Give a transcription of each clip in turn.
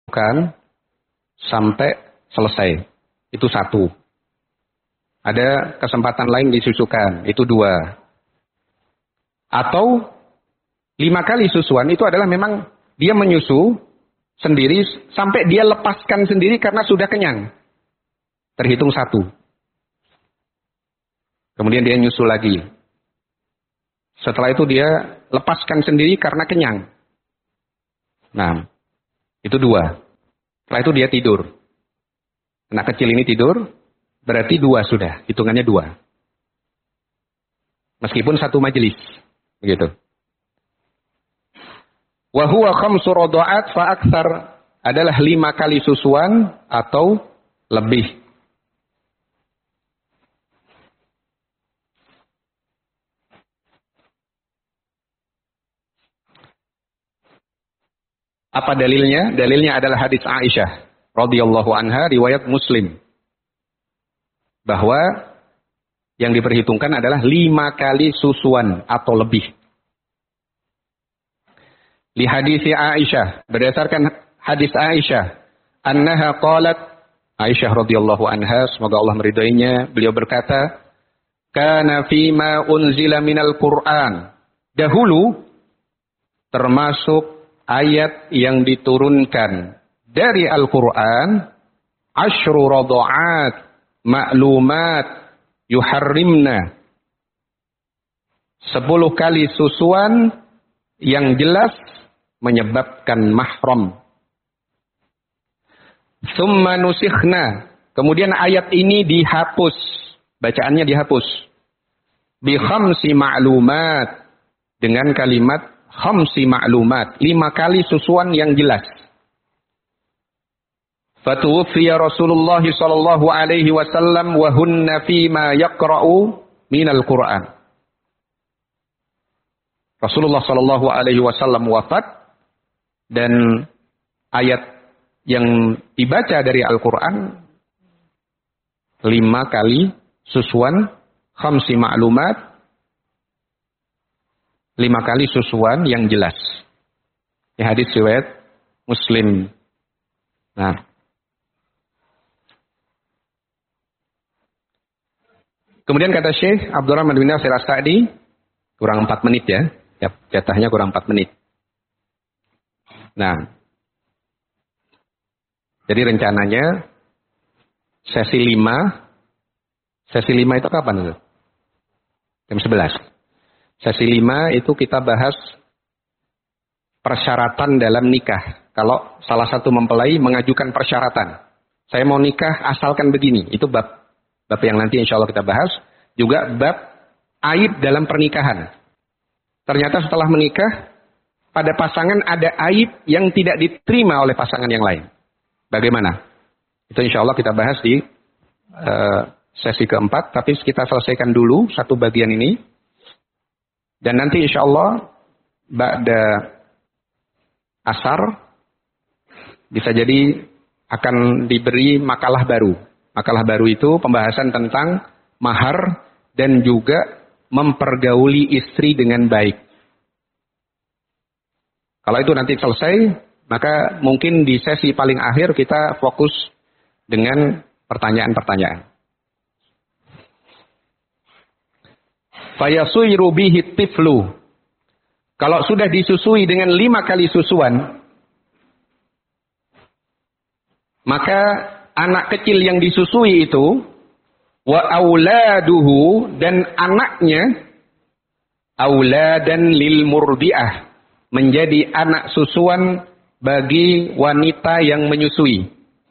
kan sampai selesai. Itu 1. Ada kesempatan lain disusukan. Itu 2. Atau 5 kali susuan itu adalah memang dia menyusu sendiri sampai dia lepaskan sendiri karena sudah kenyang. Terhitung 1. Kemudian dia nyusu lagi. Setelah itu dia lepaskan sendiri karena kenyang. Nah, itu 2. Setelah itu dia tidur. Anak kecil ini tidur, berarti 2 sudah. Hitungannya 2. Meskipun 1 majelis. Begitu. Wa huwa khamsu radha'at fa aktsar adalah 5 kali susuan atau lebih. Apa dalilnya? Dalilnya adalah hadis Aisyah radhiyallahu anha riwayat Muslim. Bahwa yang diperhitungkan adalah 5 kali susuan atau lebih. Li hadis Aisyah, berdasarkan hadis Aisyah, annaha qalat, Aisyah radhiyallahu anha, semoga Allah meridainya, beliau berkata, kana fima unzila minal Qur'an. Dahulu termasuk ayat yang diturunkan dari Al-Quran, asyru radha'at ma'lumat yuharrimna. 10 kali susuan yang jelas menyebabkan mahram. Tsumma nusikhna. Kemudian ayat ini dihapus. Bacaannya dihapus. Bi khamsi ma'lumat. Dengan kalimat khamsi ma'lumat. 5 kali susuan yang jelas. Fatuwfiya Rasulullah sallallahu alaihi wasallam wa hunna fima yaqra'u minal Qur'an. Rasulullah sallallahu alaihi wasallam wafat dan ayat yang dibaca dari Al-Qur'an 5 kali susuan khamsi ma'lumat, 5 kali susuan yang jelas. Ini hadis riwayat Muslim. Nah, kemudian kata Syekh Abdurrahman bin Nasir As-Sa'di, kurang 4 menit ya. Jatahnya kurang 4 menit. Nah, jadi rencananya sesi 5. Sesi 5 itu kapan? Jam 11. Sesi 5 itu kita bahas persyaratan dalam nikah. Kalau salah satu mempelai mengajukan persyaratan. Saya mau nikah asalkan begini. Itu bab yang nanti insya Allah kita bahas. Juga bab aib dalam pernikahan. Ternyata setelah menikah, pada pasangan ada aib yang tidak diterima oleh pasangan yang lain. Bagaimana? Itu insya Allah kita bahas di sesi keempat. Tapi kita selesaikan dulu satu bagian ini. Dan nanti insya Allah ba'da asar bisa jadi akan diberi makalah baru. Makalah baru itu pembahasan tentang mahar dan juga mempergauli istri dengan baik. Kalau itu nanti selesai, maka mungkin di sesi paling akhir kita fokus dengan pertanyaan-pertanyaan. Fayasuiru bihi tiflu. Kalau sudah disusui dengan 5 kali susuan, maka anak kecil yang disusui itu, wa auladuhu, dan anaknya, auladan lil murdi'ah, menjadi anak susuan bagi wanita yang menyusui.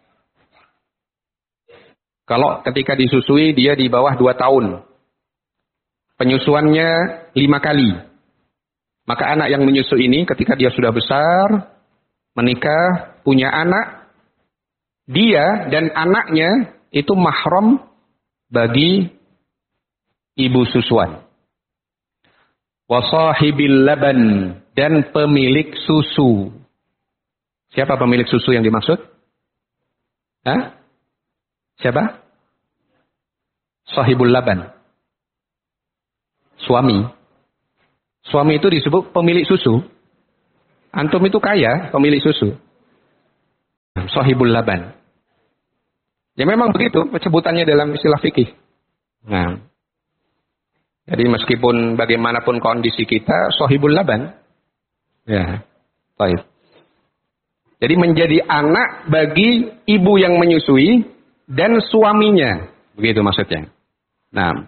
Kalau ketika disusui dia di bawah 2 tahun. Penyusuannya 5 kali. Maka anak yang menyusui ini ketika dia sudah besar, menikah, punya anak, dia dan anaknya itu mahram bagi ibu susuan. Wasahibil laban, dan pemilik susu. Siapa pemilik susu yang dimaksud? Hah? Siapa? Sahibul laban. Suami. Suami itu disebut pemilik susu. Antum itu kaya, pemilik susu. sahibul laban. Ya memang begitu sebutannya dalam istilah fikih. Nah, jadi meskipun bagaimanapun kondisi kita, sahibul laban. Ya, baik. Jadi menjadi anak bagi ibu yang menyusui dan suaminya. Begitu maksudnya. Nah.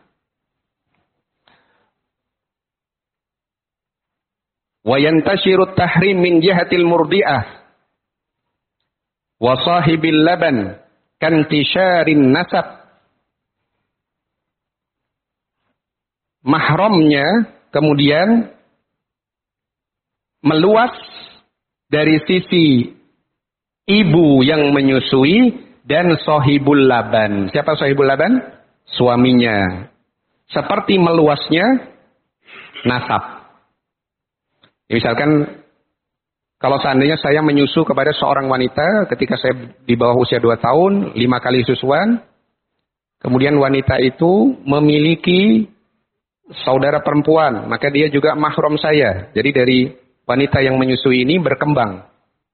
Wa yantashiru tahrim min jihatil murdi'ah wa sahibil laban kantisharin nasab. Mahramnya kemudian meluas dari sisi ibu yang menyusui dan sahibul laban. Siapa sahibul laban? Suaminya. Seperti meluasnya nasab. Misalkan kalau seandainya saya menyusu kepada seorang wanita ketika saya di bawah usia 2 tahun, 5 kali susuan, kemudian wanita itu memiliki saudara perempuan, maka dia juga mahram saya. Jadi dari wanita yang menyusui ini berkembang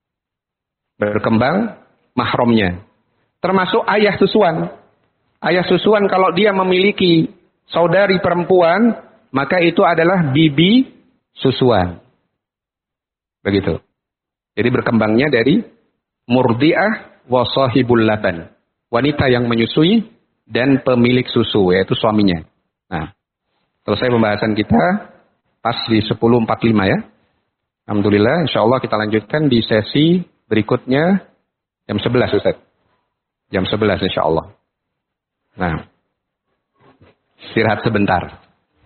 mahramnya. Termasuk ayah susuan. Ayah susuan kalau dia memiliki saudari perempuan, maka itu adalah bibi susuan. Begitu. Jadi berkembangnya dari murdi'ah wa sahibul laban. Wanita yang menyusui dan pemilik susu, yaitu suaminya. Nah, selesai pembahasan kita pas di 10.45 ya. Alhamdulillah, insyaallah kita lanjutkan di sesi berikutnya jam 11 Ustaz. Jam 11 insyaallah. Nah, istirahat sebentar.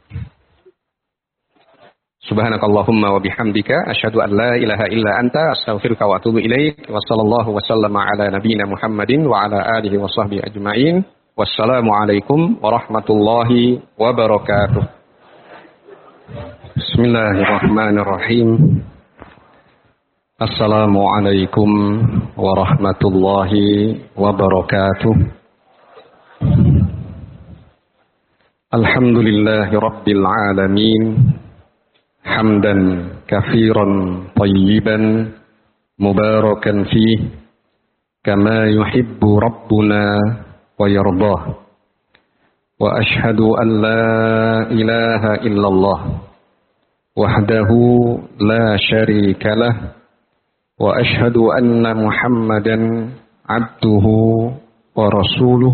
Subhanakallahumma wa bihamdika asyhadu an la ilaha illa anta astaghfiruka wa atubu ilaik. Wa sallallahu wa sallama ala nabiyyina Muhammadin wa ala alihi wa sahbihi ajmain. Wassalamu alaikum warahmatullahi wabarakatuh. Bismillahirrahmanirrahim. Assalamu alaikum warahmatullahi wabarakatuh. Alhamdulillahi rabbil alamin. حمدا كثيرا طيبا مباركا فيه كما يحب ربنا ويرضاه وأشهد أن لا إله إلا الله وحده لا شريك له وأشهد أن محمدا عبده ورسوله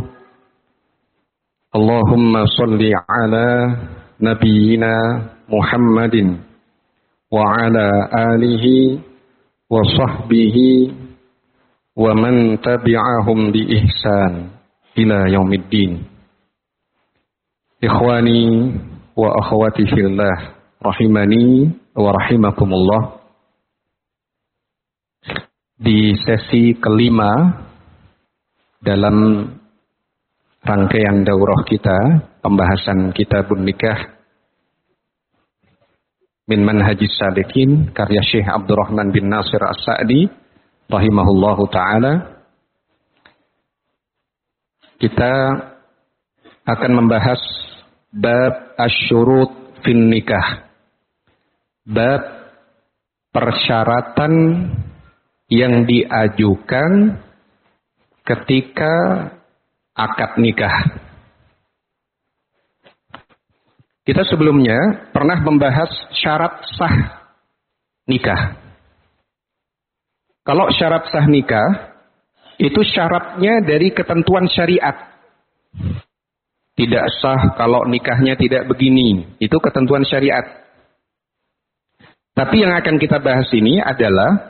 اللهم صل على نبينا محمد وعلى آله وصحبه ومن تبعهم بإحسان إلى يوم الدين. إخواني وأخواتي في الله rahimani wa rahimakumullah. Di sesi kelima dalam rangkaian daurah kita, pembahasan kitabun nikah min manhajis salikin karya Syekh Abdurrahman bin Nasir As-Sa'di rahimahullahu ta'ala, kita akan membahas bab asyurut fin nikah, bab persyaratan yang diajukan ketika akad nikah. Kita sebelumnya pernah membahas syarat sah nikah. Kalau syarat sah nikah, itu syaratnya dari ketentuan syariat. Tidak sah kalau nikahnya tidak begini. Itu ketentuan syariat. Tapi yang akan kita bahas ini adalah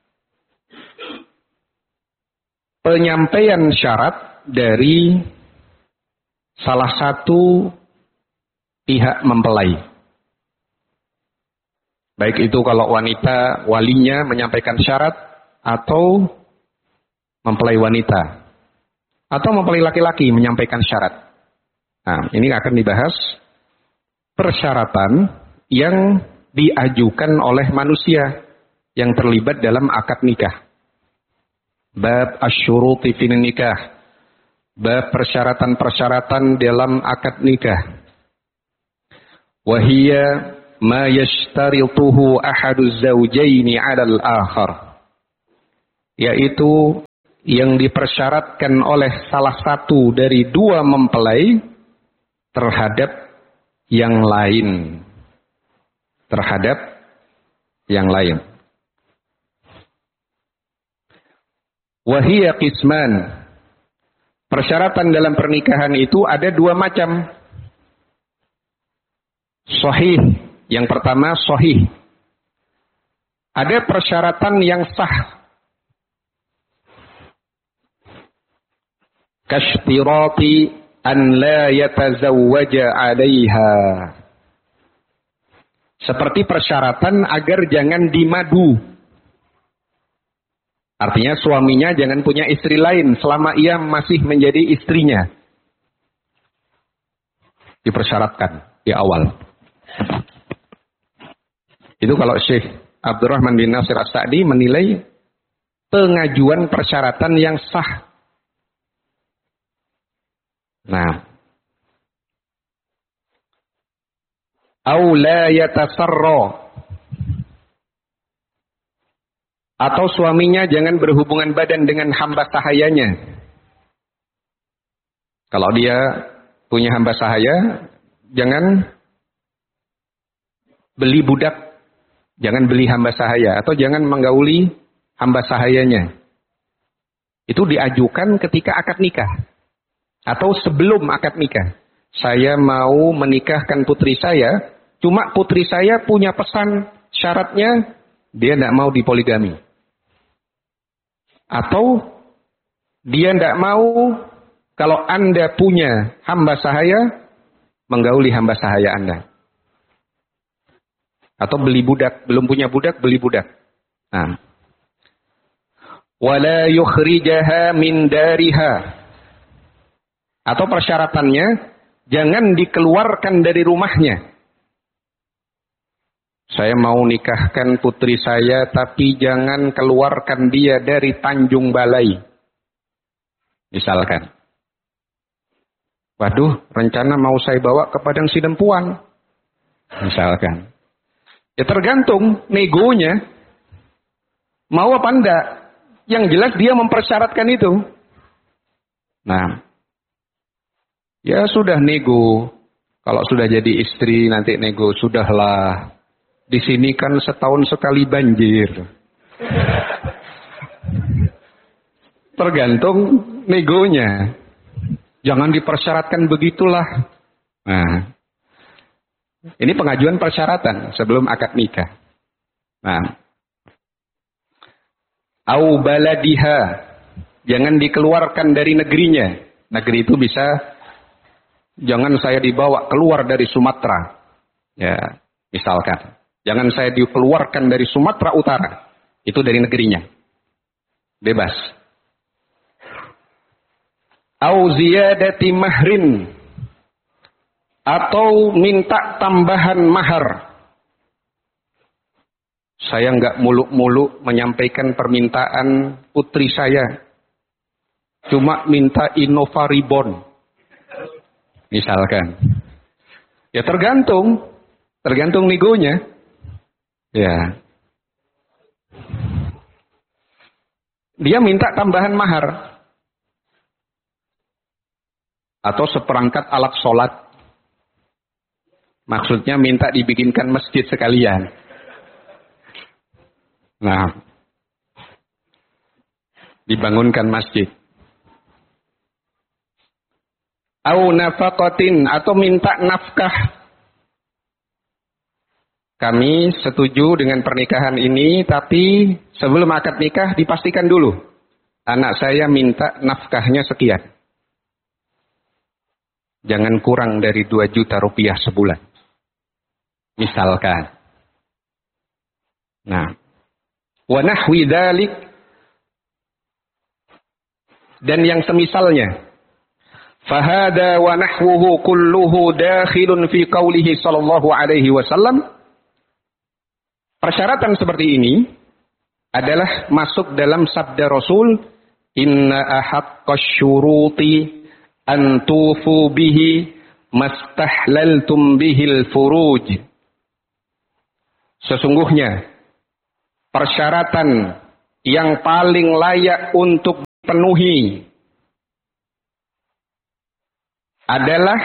penyampaian syarat dari salah satu pihak mempelai. Baik itu kalau wanita walinya menyampaikan syarat atau mempelai wanita. Atau mempelai laki-laki menyampaikan syarat. Nah, ini akan dibahas persyaratan yang diajukan oleh manusia yang terlibat dalam akad nikah. Bab asyuruti fin nikah. Bab persyaratan-persyaratan dalam akad nikah. Wahia ma yashtarituhu ahaduz zawjaini 'alal akhar. Yaitu yang dipersyaratkan oleh salah satu dari dua mempelai terhadap yang lain. Terhadap yang lain. Wahiyya qisman. Persyaratan dalam pernikahan itu ada dua macam. Sahih. Yang pertama sahih. Ada persyaratan yang sah. Kashtirati an la yatazawwaja 'alaiha. Seperti persyaratan agar jangan dimadu. Artinya suaminya jangan punya istri lain selama ia masih menjadi istrinya. Dipersyaratkan di awal. Itu kalau Syekh Abdurrahman bin Nasir As-Sa'di menilai pengajuan persyaratan yang sah. Nah, au la yatasarra, atau suaminya jangan berhubungan badan dengan hamba sahayanya. Kalau dia punya hamba sahaya, jangan beli budak, jangan beli hamba sahaya, atau jangan menggauli hamba sahayanya. Itu diajukan ketika akad nikah atau sebelum akad nikah. Saya mau menikahkan putri saya, cuma putri saya punya pesan, syaratnya dia tidak mau dipoligami. Atau dia tidak mau kalau Anda punya hamba sahaya, menggauli hamba sahaya Anda. Atau beli budak, belum punya budak, beli budak. Nah. Wala yukhrijaha min dariha. Atau persyaratannya, jangan dikeluarkan dari rumahnya. Saya mau nikahkan putri saya, tapi jangan keluarkan dia dari Tanjung Balai. Misalkan. Waduh, rencana mau saya bawa ke Padang Sidempuan. Misalkan. Ya tergantung negonya. Mau apa enggak? Yang jelas dia mempersyaratkan itu. Nah. Ya sudah nego. Kalau sudah jadi istri nanti nego. Sudahlah. Di sini kan setahun sekali banjir. Tergantung negonya. Jangan dipersyaratkan begitulah. Nah, ini pengajuan persyaratan sebelum akad nikah. Nah, au baladiha, jangan dikeluarkan dari negerinya. Negeri itu bisa, jangan saya dibawa keluar dari Sumatera. Ya, misalkan. Jangan saya dikeluarkan dari Sumatera Utara. Itu dari negerinya. Bebas. Au ziyadati mahrin. Atau minta tambahan mahar. Saya enggak muluk-muluk menyampaikan permintaan putri saya. Cuma minta Innova Reborn. Misalkan. Ya tergantung. Tergantung negonya. Ya. Dia minta tambahan mahar. Atau seperangkat alat sholat. Maksudnya minta dibikinkan masjid sekalian. Nah. Dibangunkan masjid. Au nafaqatin, atau minta nafkah. Kami setuju dengan pernikahan ini, tapi sebelum akad nikah dipastikan dulu. Anak saya minta nafkahnya sekian. Jangan kurang dari 2 juta rupiah sebulan. Misalkan. Nah. Wa nahwi dzalik. Dan yang semisalnya. Fahada wa nahwuhu kulluhu dakhilun fi qawlihi sallallahu alaihi wasallam. Persyaratan seperti ini adalah masuk dalam sabda Rasul, inna ahaqqash syuruti an tufu bihi mastahlaltum bihil furuj. Sesungguhnya persyaratan yang paling layak untuk penuhi adalah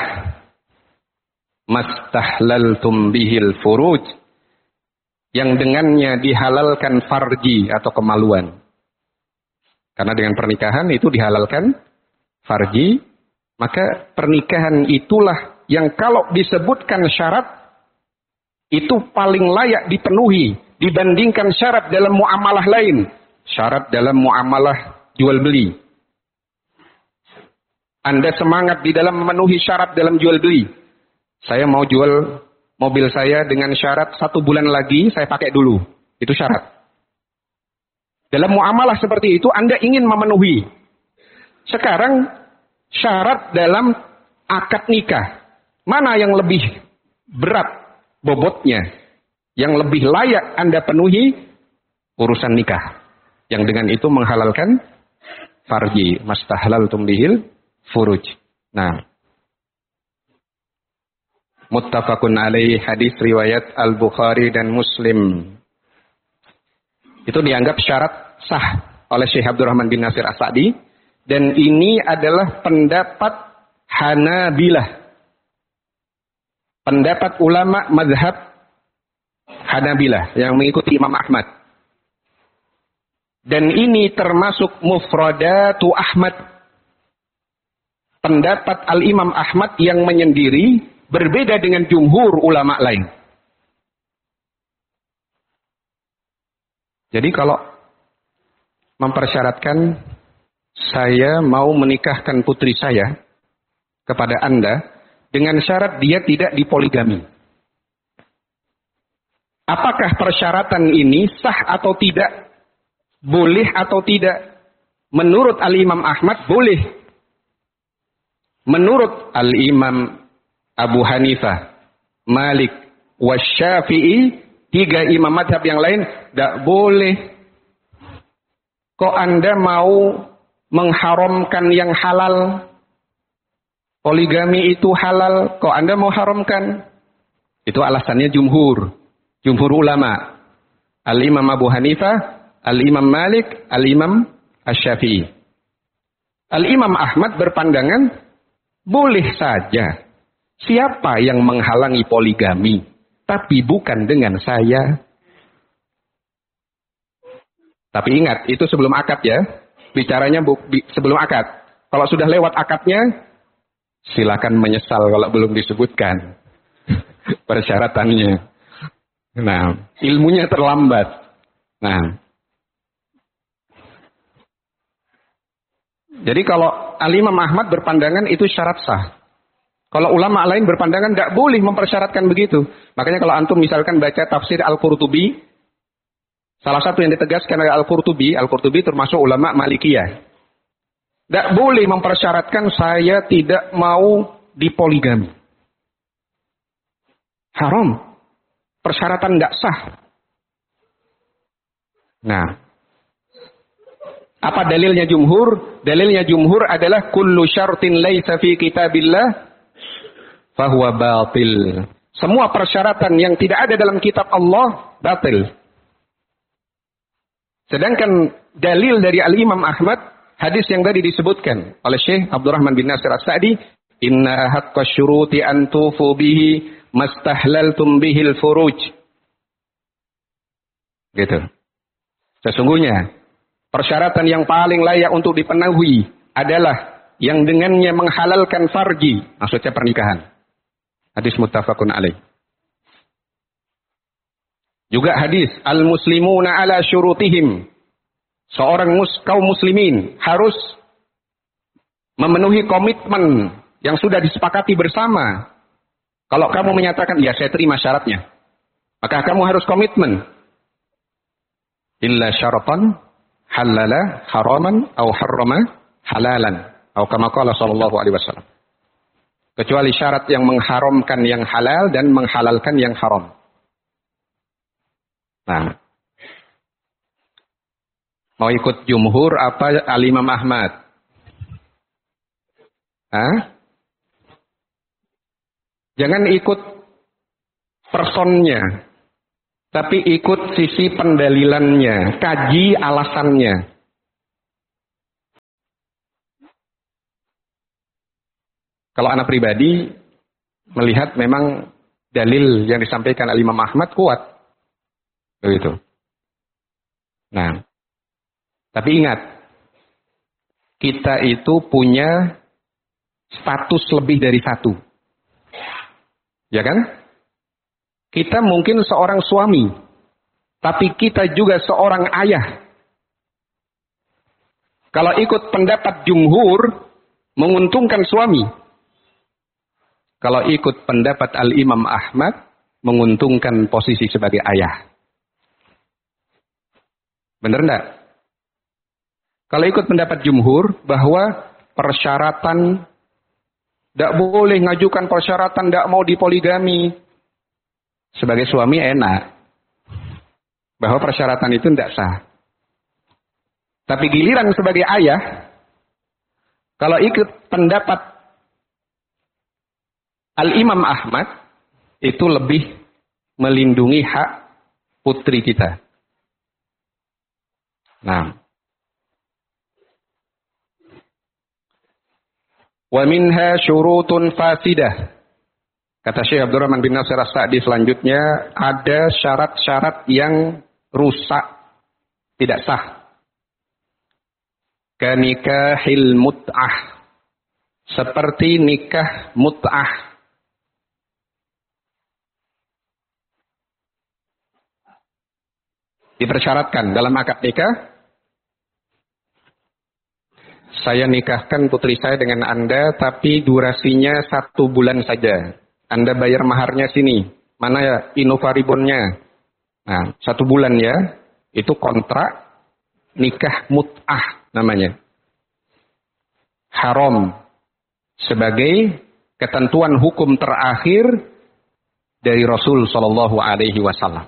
mastahlaltum bihil furuj, yang dengannya dihalalkan farji atau kemaluan. Karena dengan pernikahan itu dihalalkan farji, maka pernikahan itulah yang kalau disebutkan syarat itu paling layak dipenuhi dibandingkan syarat dalam muamalah lain. Syarat dalam muamalah jual beli. Anda semangat di dalam memenuhi syarat dalam jual beli. Saya mau jual mobil saya dengan syarat 1 bulan lagi saya pakai dulu. Itu syarat. Dalam muamalah seperti itu Anda ingin memenuhi. Sekarang syarat dalam akad nikah. Mana yang lebih berat bobotnya? Yang lebih layak Anda penuhi? Urusan nikah. Yang dengan itu menghalalkan farji. Mastahlaltum bihil furuj. Nah. Muttafaqun alaih, hadis riwayat Al-Bukhari dan Muslim. Itu dianggap syarat sah oleh Syekh Abdurrahman bin Nasir As-Sa'di. Dan ini adalah pendapat Hanabilah. Pendapat ulama mazhab Hanabilah yang mengikuti Imam Ahmad. Dan ini termasuk mufradatu Ahmad. Pendapat Al-Imam Ahmad yang menyendiri berbeda dengan jumhur ulama lain. Jadi kalau mempersyaratkan saya mau menikahkan putri saya kepada Anda dengan syarat dia tidak dipoligami. Apakah persyaratan ini sah atau tidak? Boleh atau tidak? Menurut Al-Imam Ahmad boleh. Menurut Al-Imam Abu Hanifah, Malik, Wasyafi'i, 3 imam madhab yang lain, tidak boleh. Kok Anda mau mengharamkan yang halal? Poligami itu halal, kok Anda mau haramkan? Itu alasannya jumhur. Jumhur ulama. Al-Imam Abu Hanifah, Al-Imam Malik, Al-Imam Asy-Syafi'i. Al-Imam Ahmad berpandangan, boleh saja. Siapa yang menghalangi poligami? Tapi bukan dengan saya. Tapi ingat, itu sebelum akad ya. Bicaranya sebelum akad. Kalau sudah lewat akadnya, silakan menyesal kalau belum disebutkan persyaratannya. Nah, ilmunya terlambat. Nah, jadi kalau Al-Imam Ahmad berpandangan itu syarat sah. Kalau ulama lain berpandangan tidak boleh mempersyaratkan begitu. Makanya kalau antum misalkan baca tafsir Al-Qurtubi, salah satu yang ditegaskan oleh Al-Qurtubi termasuk ulama Malikiyah. Tidak boleh mempersyaratkan saya tidak mau dipoligami. Haram. Persyaratan tidak sah. Nah, apa dalilnya jumhur? Dalilnya jumhur adalah kullu syartin laisa fi kitabillah fahuwa batil. Semua persyaratan yang tidak ada dalam kitab Allah batil. Sedangkan dalil dari Al-Imam Ahmad, hadis yang tadi disebutkan oleh Syekh Abdurrahman bin Nasir As-Sa'di, inna haqqa syuruti an tufu bihi mastahlaltum bihil furuj. Gitu. Sesungguhnya persyaratan yang paling layak untuk dipenuhi adalah yang dengannya menghalalkan farji, maksudnya pernikahan. Hadis muttafaqun alaih. Juga hadis al-muslimuna ala syurutihim. Seorang kaum muslimin harus memenuhi komitmen yang sudah disepakati bersama. Kalau kamu menyatakan, ya saya terima syaratnya, maka kamu harus komitmen. Illa syaratan halala haraman au harrama halalan. Atau kama qala sallallahu alaihi wasallam. Kecuali syarat yang mengharamkan yang halal dan menghalalkan yang haram. Nah, mau ikut jumhur apa Al-Imam Ahmad? Hah? Jangan ikut personnya, tapi ikut sisi pendalilannya, kaji alasannya. Kalau anak pribadi melihat memang dalil yang disampaikan oleh Imam Ahmad kuat. Begitu. Nah, tapi ingat, kita itu punya status lebih dari satu. Ya kan? Kita mungkin seorang suami, tapi kita juga seorang ayah. Kalau ikut pendapat jumhur, menguntungkan suami. Kalau ikut pendapat Al-Imam Ahmad, menguntungkan posisi sebagai ayah. Benar enggak? Kalau ikut pendapat jumhur, bahwa persyaratan, tidak boleh ngajukan persyaratan, tidak mau dipoligami. Sebagai suami enak. Bahwa persyaratan itu tidak sah. Tapi giliran sebagai ayah, kalau ikut pendapat Al-Imam Ahmad, itu lebih melindungi hak putri kita. Nah. Wa minha syurutun fasidah. Kata Syekh Abdurrahman bin Nasir As-Sa'di selanjutnya, ada syarat-syarat yang rusak, tidak sah. Kanikahil mut'ah. Seperti nikah mut'ah. Dipersyaratkan dalam akad nikah, saya nikahkan putri saya dengan Anda, tapi durasinya 1 bulan saja. Anda bayar maharnya sini. Mana ya inovaribonnya? Nah, 1 bulan ya. Itu kontrak nikah mut'ah namanya. Haram. Sebagai ketentuan hukum terakhir dari Rasul Shallallahu Alaihi Wasallam.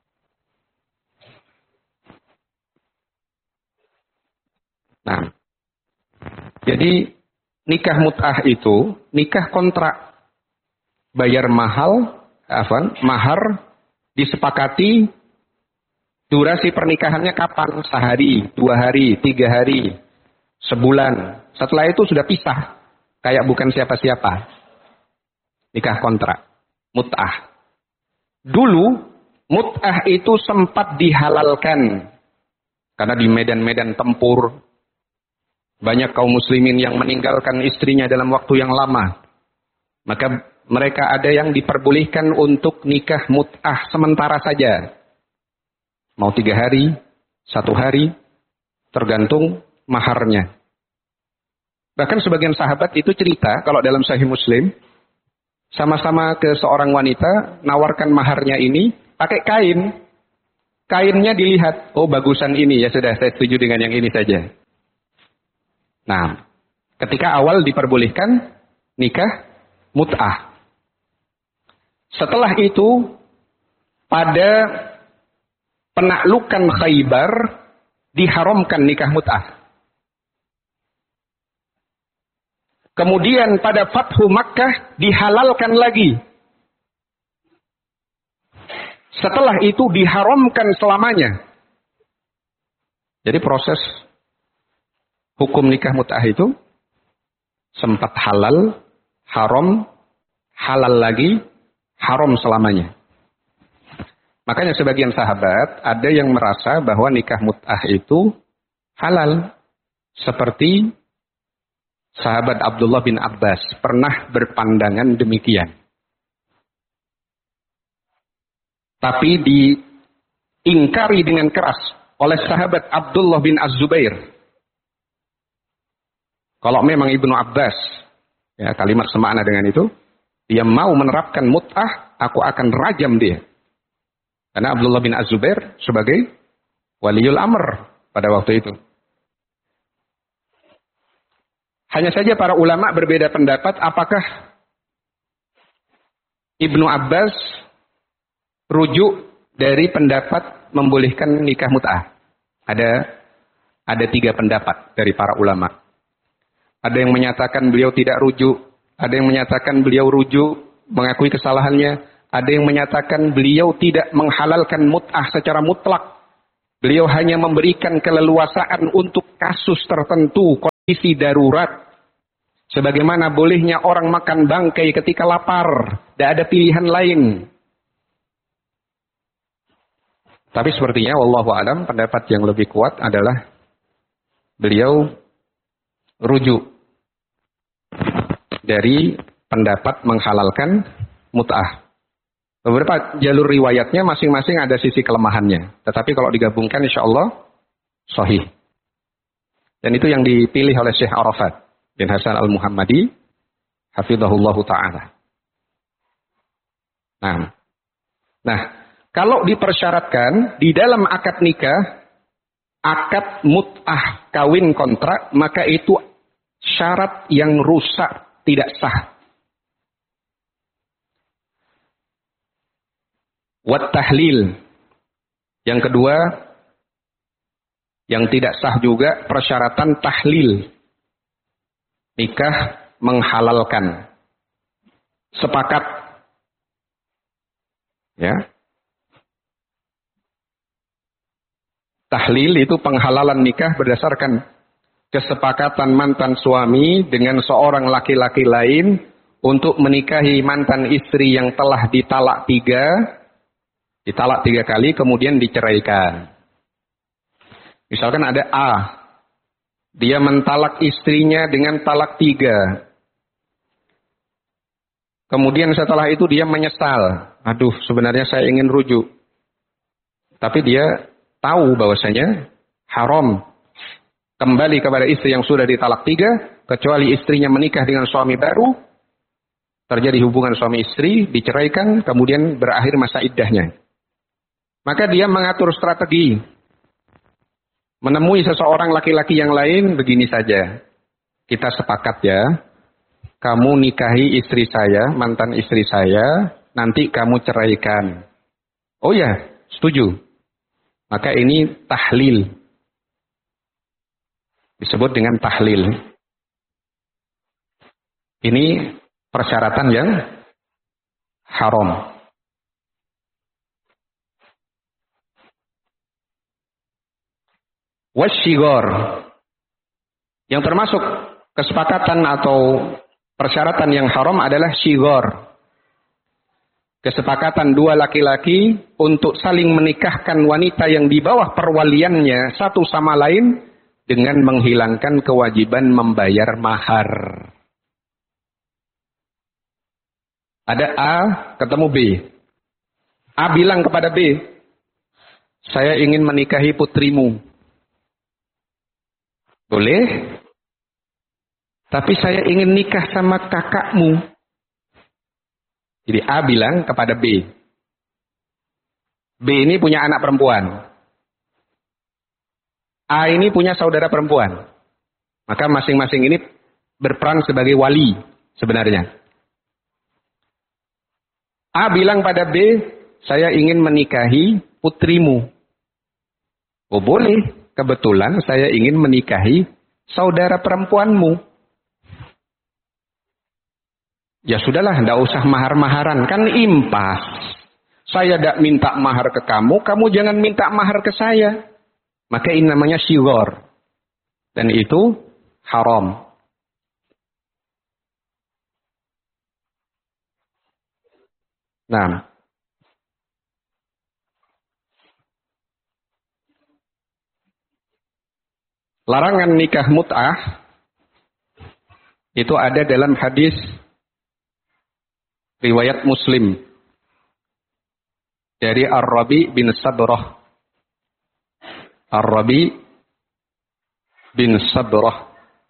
Nah, jadi nikah mut'ah itu nikah kontrak, bayar mahar disepakati, durasi pernikahannya kapan, sehari, 2 hari, 3 hari, sebulan. Setelah itu sudah pisah, kayak bukan siapa-siapa. Nikah kontrak, mut'ah. Dulu mut'ah itu sempat dihalalkan karena di medan-medan tempur banyak kaum muslimin yang meninggalkan istrinya dalam waktu yang lama. Maka mereka ada yang diperbolehkan untuk nikah mut'ah sementara saja. Mau 3 hari, 1 hari, tergantung maharnya. Bahkan sebagian sahabat itu cerita, kalau dalam Sahih Muslim, sama-sama ke seorang wanita, nawarkan maharnya ini, pakai kain. Kainnya dilihat, oh bagusan ini, ya sudah saya setuju dengan yang ini saja. Nah, ketika awal diperbolehkan nikah mut'ah. Setelah itu, pada penaklukan Khaybar, diharamkan nikah mut'ah. Kemudian pada Fathu Makkah, dihalalkan lagi. Setelah itu, diharamkan selamanya. Jadi proses hukum nikah mut'ah itu sempat halal, haram, halal lagi, haram selamanya. Makanya sebagian sahabat ada yang merasa bahwa nikah mut'ah itu halal. Seperti sahabat Abdullah bin Abbas pernah berpandangan demikian. Tapi diingkari dengan keras oleh sahabat Abdullah bin Az-Zubair. Kalau memang Ibnu Abbas, ya kalimat semakna dengan itu, dia mau menerapkan mut'ah, aku akan rajam dia. Karena Abdullah bin Az-Zubair sebagai waliul amr pada waktu itu. Hanya saja para ulama berbeda pendapat apakah Ibnu Abbas rujuk dari pendapat membolehkan nikah mut'ah. Ada 3 pendapat dari para ulama. Ada yang menyatakan beliau tidak rujuk. Ada yang menyatakan beliau rujuk, mengakui kesalahannya. Ada yang menyatakan beliau tidak menghalalkan mut'ah secara mutlak. Beliau hanya memberikan keleluasaan untuk kasus tertentu, kondisi darurat. Sebagaimana bolehnya orang makan bangkai ketika lapar, tidak ada pilihan lain. Tapi sepertinya wallahu alam pendapat yang lebih kuat adalah beliau rujuk dari pendapat menghalalkan mut'ah. Beberapa jalur riwayatnya masing-masing ada sisi kelemahannya. Tetapi kalau digabungkan insya Allah sahih. Dan itu yang dipilih oleh Syekh Arafat bin Hasan Al-Muhammadi hafizahullahu ta'ala. Nah, kalau dipersyaratkan di dalam akad nikah, akad mut'ah kawin kontrak, maka itu syarat yang rusak, tidak sah. Wat tahlil. Yang kedua, yang tidak sah juga persyaratan tahlil. Nikah menghalalkan. Sepakat. Ya. Tahlil itu penghalalan nikah berdasarkan kesepakatan mantan suami dengan seorang laki-laki lain untuk menikahi mantan istri yang telah ditalak tiga kali kemudian diceraikan. Misalkan ada A, dia mentalak istrinya dengan talak 3. Kemudian setelah itu dia menyesal. Aduh, sebenarnya saya ingin rujuk. Tapi dia tahu bahwasanya haram kembali kepada istri yang sudah ditalak 3, kecuali istrinya menikah dengan suami baru, terjadi hubungan suami istri, diceraikan, kemudian berakhir masa iddahnya. Maka dia mengatur strategi. Menemui seseorang laki-laki yang lain, begini saja. Kita sepakat ya, kamu nikahi istri saya, mantan istri saya, nanti kamu ceraikan. Oh ya, setuju. Maka ini tahlil. Disebut dengan tahlil. Ini persyaratan yang haram. Wasyigor. Yang termasuk kesepakatan atau persyaratan yang haram adalah syigor. Kesepakatan dua laki-laki untuk saling menikahkan wanita yang di bawah perwaliannya satu sama lain dengan menghilangkan kewajiban membayar mahar. Ada A ketemu B. A bilang kepada B, saya ingin menikahi putrimu. Boleh? Tapi saya ingin nikah sama kakakmu. Jadi A bilang kepada B. B ini punya anak perempuan. A ini punya saudara perempuan. Maka masing-masing ini berperan sebagai wali sebenarnya. A bilang pada B, saya ingin menikahi putrimu. Oh boleh. Kebetulan saya ingin menikahi saudara perempuanmu. Ya sudahlah, tidak usah mahar-maharan. Kan impas. Saya tidak minta mahar ke kamu, kamu jangan minta mahar ke saya. Maka ini namanya syigor. Dan itu haram. Nah. Larangan nikah mut'ah itu ada dalam hadis riwayat Muslim dari Ar-Rabi bin Sabrah. Ar-Rabi bin Sabrah.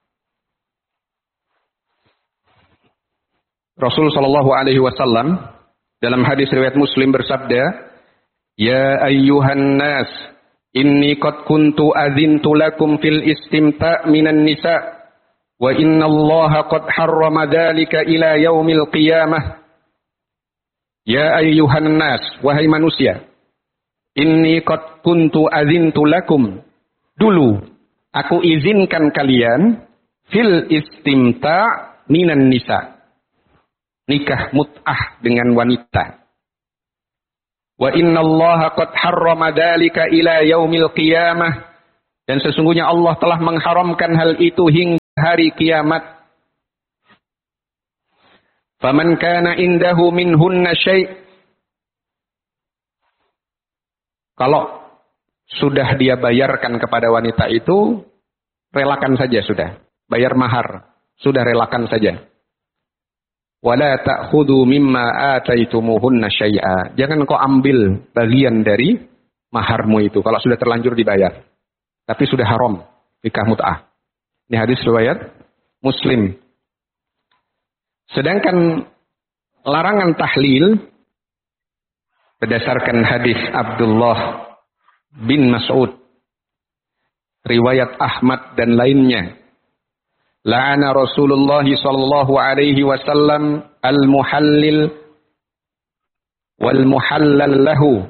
Rasul sallallahu alaihi wasallam dalam hadis riwayat Muslim bersabda, "Ya ayyuhan nas, inni qad kuntu adzintu lakum fil istimta' minan nisa' wa inna Allaha qad harrama dzalika ila yaumil qiyamah." Ya ayyuhan nas, wahai manusia, inni qad kuntu adzintu lakum. Dulu aku izinkan kalian fil istimta' minan nisa'. Nikah mut'ah dengan wanita. Wa inna Allaha qad harrama dzalika ila yaumil qiyamah. Dan sesungguhnya Allah telah mengharamkan hal itu hingga hari kiamat. Faman kana indahu minhunna syai'. Kalau sudah dia bayarkan kepada wanita itu, relakan saja sudah. Bayar mahar, sudah relakan saja. Wala ta'khudhu mimma ataitumuhunna syai'a. Jangan kau ambil bagian dari maharmu itu kalau sudah terlanjur dibayar. Tapi sudah haram nikah mut'ah. Ini hadis riwayat Muslim. Sedangkan larangan tahlil berdasarkan hadis Abdullah bin Mas'ud, riwayat Ahmad dan lainnya. La'ana Rasulullah sallallahu alaihi wasallam al-muhallil wal muhallal lahu.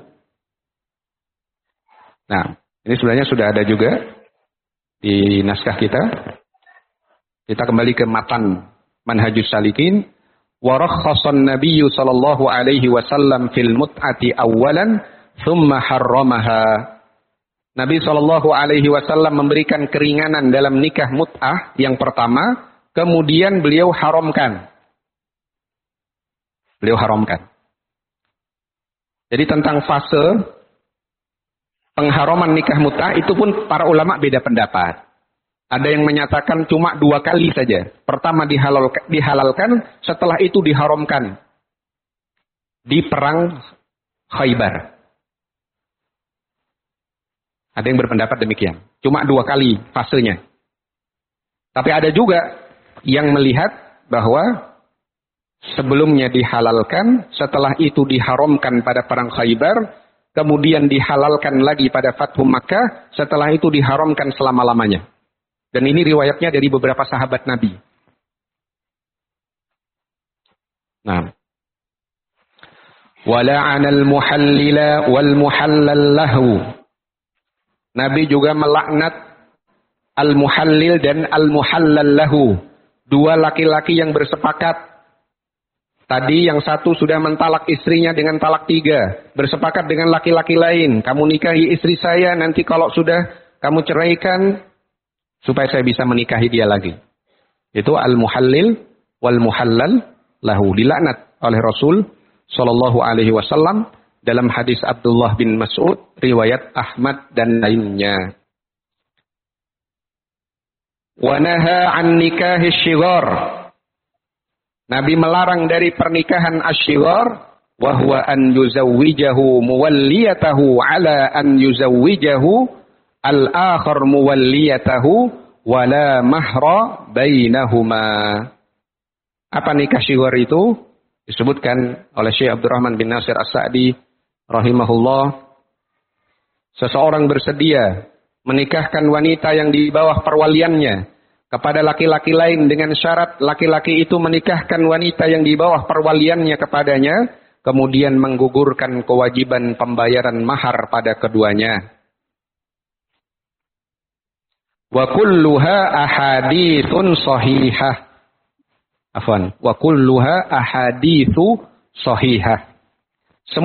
Nah, ini sebenarnya sudah ada juga di naskah kita. Kita kembali ke matan Manhajus Salikin. Wa rakhkhasan Nabiyyu sallallahu alaihi wasallam fil mut'ati awwalan thumma harramaha. Nabi sallallahu alaihi wasallam memberikan keringanan dalam nikah mut'ah yang pertama, kemudian beliau haramkan. Beliau haramkan. Jadi tentang fase pengharaman nikah mut'ah itu pun para ulama beda pendapat. Ada yang menyatakan cuma 2 kali saja. Pertama dihalalkan, setelah itu diharamkan. Di perang Khaybar. Ada yang berpendapat demikian. Cuma 2 kali fasenya. Tapi ada juga yang melihat bahwa sebelumnya dihalalkan, setelah itu diharamkan pada perang Khaybar, kemudian dihalalkan lagi pada Fathu Makkah, setelah itu diharamkan selama-lamanya. Dan ini riwayatnya dari beberapa sahabat Nabi. Nah. Wala'anal muhallila wal muhallal lahu. Nabi juga melaknat al-muhallil dan al-muhallal lahu. 2 laki-laki yang bersepakat. Tadi yang satu sudah mentalak istrinya dengan talak 3. Bersepakat dengan laki-laki lain. Kamu nikahi istri saya, nanti kalau sudah kamu ceraikan, supaya saya bisa menikahi dia lagi. Itu al-muhallil wal muhallal lahu. Dilaknat oleh Rasul sallallahu alaihi wasallam dalam hadis Abdullah bin Mas'ud, riwayat Ahmad dan lainnya. Wa naha an nikahi syighar. Nabi melarang dari pernikahan asy-syighar, wa huwa an yuzawwijahu muwalliyatahu ala an yuzawwijahu al-akhar muwalliyatahu wala mahra bainahuma. Apa nikah syighar itu? Disebutkan oleh Syekh Abdurrahman bin Nasir As-Sa'di rahimahullah. Seseorang bersedia menikahkan wanita yang di bawah perwaliannya kepada laki-laki lain dengan syarat laki-laki itu menikahkan wanita yang di bawah perwaliannya kepadanya, kemudian menggugurkan kewajiban pembayaran mahar pada keduanya. Wa kulluha ahaditsun sahihah. Afwan. Wa kulluha ahaditsu sahihah.